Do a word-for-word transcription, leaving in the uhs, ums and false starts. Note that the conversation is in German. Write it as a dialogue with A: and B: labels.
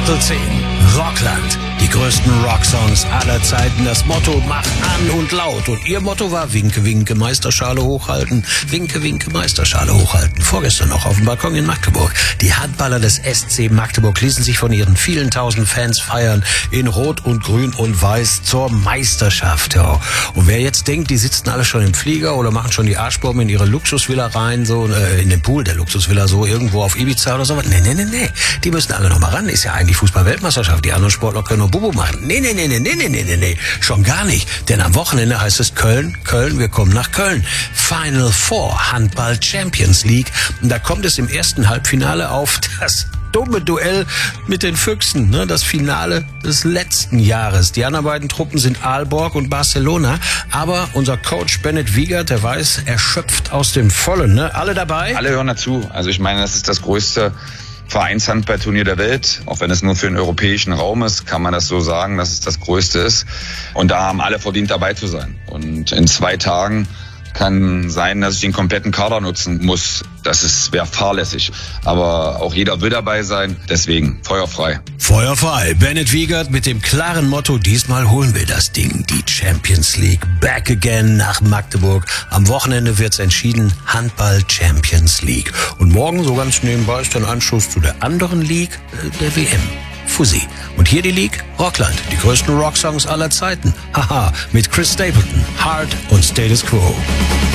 A: Viertel zehn. Rockland. Die größten Rocksongs aller Zeiten. Das Motto macht an und laut. Und ihr Motto war Winke, Winke, Meisterschale hochhalten. Winke, Winke, Meisterschale hochhalten. Vorgestern noch auf dem Balkon in Magdeburg. Die Handballer des S C Magdeburg ließen sich von ihren vielen tausend Fans feiern. In Rot und Grün und Weiß zur Meisterschaft. Ja. Und wer jetzt denkt, die sitzen alle schon im Flieger oder machen schon die Arschbomben in ihre Luxusvilla rein, so äh, in den Pool der Luxusvilla, so irgendwo auf Ibiza oder so. Nee, nee, nee, nee. Die müssen alle noch mal ran. Ist ja eigentlich Fußball-Weltmeisterschaft. Die anderen Sportler können nur Bubu machen. Nee, nee, nee, nee, nee, nee, nee, nee, nee. Schon gar nicht. Denn am Wochenende heißt es Köln, Köln, wir kommen nach Köln. Final Four, Handball Champions League. Und da kommt es im ersten Halbfinale auf das dumme Duell mit den Füchsen, ne? Das Finale des letzten Jahres. Die anderen beiden Truppen sind Aalborg und Barcelona. Aber unser Coach Bennett Wiegert, der weiß, er schöpft aus dem Vollen. Ne? Alle dabei?
B: Alle hören dazu. Also ich meine, das ist das größte Vereinshandballturnier der Welt. Auch wenn es nur für den europäischen Raum ist, kann man das so sagen, dass es das größte ist. Und da haben alle verdient, dabei zu sein. Und in zwei Tagen kann sein, dass ich den kompletten Kader nutzen muss. Das ist, wäre fahrlässig. Aber auch jeder will dabei sein. Deswegen feuerfrei.
A: Feuerfrei. Bennett Wiegert mit dem klaren Motto, diesmal holen wir das Ding. Die Champions League. Back again nach Magdeburg. Am Wochenende wird's entschieden. Handball Champions League. Und morgen, so ganz nebenbei, ist dann Anschluss zu der anderen League, der W M. Fussi. Und hier die League Rockland. Die größten Rocksongs aller Zeiten. Haha, mit Chris Stapleton, Heart und Status Quo.